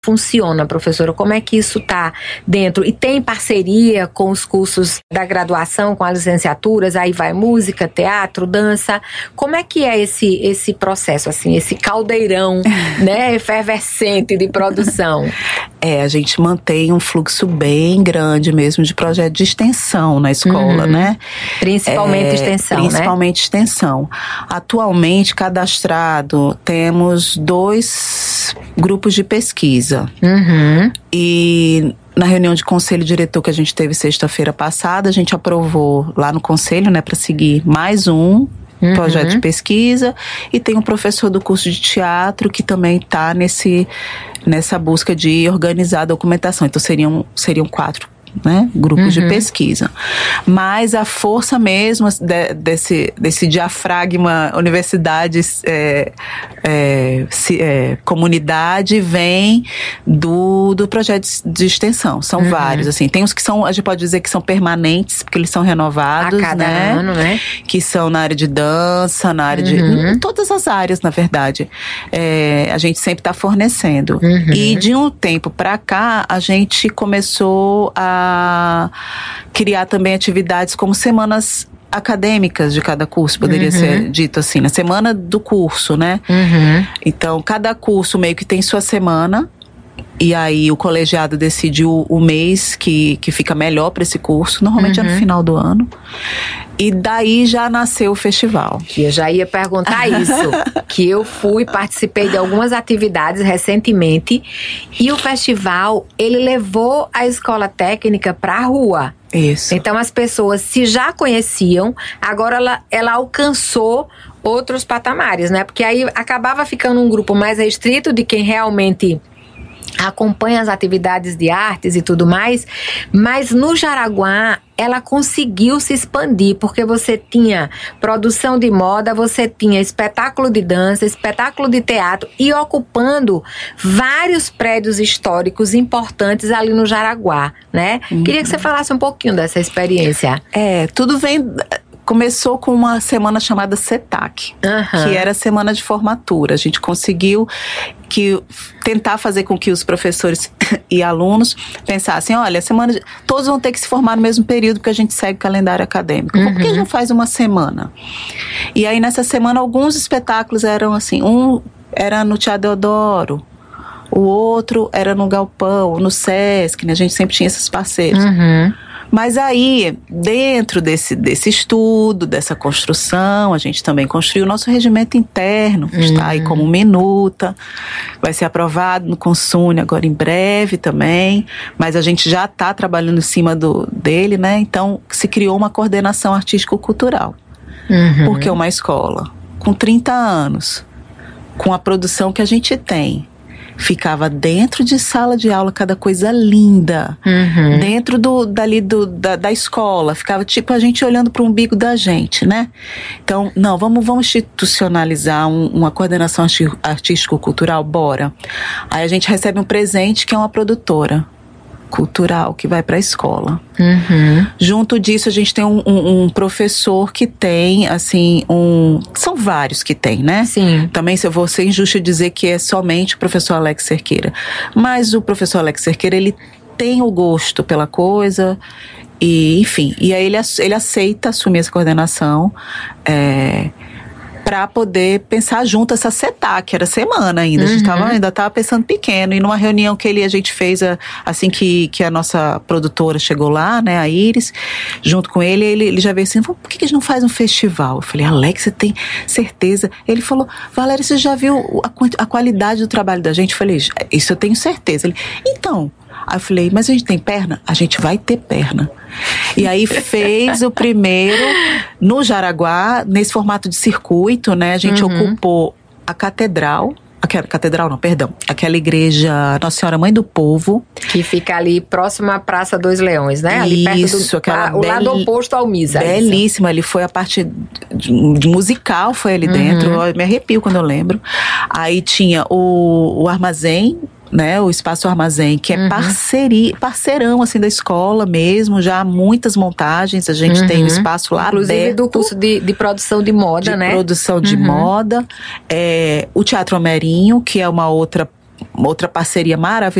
funciona, professora? Como é que isso está dentro? E tem parceria com os cursos da graduação, com as licenciaturas? Aí vai música, teatro, dança. Como é que é esse processo, assim, esse caldeirão, né, efervescente de produção? A gente mantém um fluxo bem grande mesmo de projeto de extensão na escola, né? Principalmente extensão, principalmente extensão. Atualmente, cadastrado, temos 2 grupos de pesquisa. E na reunião de conselho diretor que a gente teve sexta-feira passada, a gente aprovou lá no conselho, né, para seguir mais um projeto de pesquisa, e tem um professor do curso de teatro que também está nessa busca de organizar a documentação. Então seriam 4, né, grupos de pesquisa. Mas a força mesmo desse diafragma universidades, comunidade, vem do projeto de extensão. São vários, assim. Tem uns que são, a gente pode dizer que são permanentes, porque eles são renovados, a cada ano, né? Que são na área de dança, na área de... Em todas as áreas, na verdade. A gente sempre está fornecendo. E de um tempo para cá, a gente começou a criar também atividades como semanas acadêmicas de cada curso, poderia ser dito assim, na semana do curso, né? Então, cada curso meio que tem sua semana, e aí o colegiado decide o mês que fica melhor para esse curso, normalmente é no final do ano. E daí já nasceu o festival. Eu já ia perguntar isso, que eu participei de algumas atividades recentemente, e o festival, ele levou a escola técnica para a rua. Isso. Então as pessoas se já conheciam, agora ela alcançou outros patamares, né? Porque aí acabava ficando um grupo mais restrito de quem realmente acompanha as atividades de artes e tudo mais, mas no Jaraguá ela conseguiu se expandir, porque você tinha produção de moda, você tinha espetáculo de dança, espetáculo de teatro, e ocupando vários prédios históricos importantes ali no Jaraguá, né? Queria que você falasse um pouquinho dessa experiência. Tudo começou com uma semana chamada CETAC, que era a semana de formatura. A gente conseguiu tentar fazer com que os professores e alunos pensassem, olha, todos vão ter que se formar no mesmo período, porque a gente segue o calendário acadêmico. Por que a gente não faz uma semana? E aí, nessa semana, alguns espetáculos eram assim, um era no Teatro Deodoro, o outro era no Galpão, no Sesc, né? A gente sempre tinha esses parceiros. Mas aí, dentro desse estudo, dessa construção, a gente também construiu o nosso regimento interno, que está aí como minuta, vai ser aprovado no Consune agora em breve também, mas a gente já está trabalhando em cima dele, né? Então, se criou uma coordenação artístico-cultural, porque uma escola com 30 anos, com a produção que a gente tem, ficava dentro de sala de aula, cada coisa linda. Dentro da escola. Ficava tipo a gente olhando para o umbigo da gente, né? Então, não, vamos institucionalizar uma coordenação artístico-cultural, bora. Aí a gente recebe um presente que é uma produtora cultural que vai para a escola. Junto disso, a gente tem um professor que tem, assim, são vários que tem, né? Sim. Também, se eu vou ser injusta dizer que é somente o professor Alex Cerqueira. Mas o professor Alex Cerqueira, ele tem o gosto pela coisa, e, enfim, e aí ele aceita assumir essa coordenação, para poder pensar junto essa CETAC, era semana ainda, a gente ainda estava pensando pequeno, e numa reunião que a gente fez assim que a nossa produtora chegou lá, né, a Iris, junto com ele já veio assim, por que a gente não faz um festival? Eu falei, Alex, você tem certeza? Ele falou, Valéria, você já viu a qualidade do trabalho da gente? Eu falei, isso eu tenho certeza. Ele, então... Aí eu falei, mas a gente tem perna? A gente vai ter perna. E aí fez o primeiro no Jaraguá, nesse formato de circuito, né? A gente ocupou a catedral, aquela igreja Nossa Senhora Mãe do Povo. Que fica ali próximo à Praça Dois Leões, né? Ali isso, perto o lado oposto ao Misa. Belíssima, ali foi a parte de musical, foi ali dentro, eu me arrepio quando eu lembro. Aí tinha o armazém, né, o Espaço Armazém, que é parceirão, assim, da escola mesmo, já há muitas montagens, a gente tem um espaço lá inclusive aberto, do curso de produção de moda, né? Produção de moda, o Teatro Homerinho, que é uma outra outra parceria maravilhosa